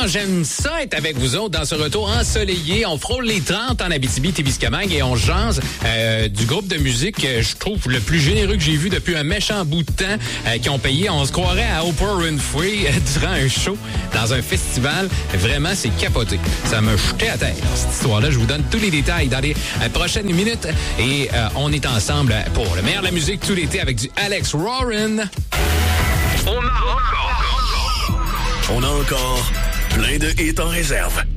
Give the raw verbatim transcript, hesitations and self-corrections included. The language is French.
Vraiment, j'aime ça être avec vous autres dans ce retour ensoleillé. On frôle les trente en Abitibi-Témiscamingue et on jase euh, du groupe de musique, euh, je trouve, le plus généreux que j'ai vu depuis un méchant bout de temps, euh, qui ont payé, on se croirait à Oprah Winfrey euh, durant un show dans un festival. Vraiment, c'est capoté. Ça m'a jeté à terre, cette histoire-là. Je vous donne tous les détails dans les euh, prochaines minutes et euh, on est ensemble pour le meilleur de la musique tout l'été avec du Alex Warren. On a encore, on a encore plein de hits en réserve.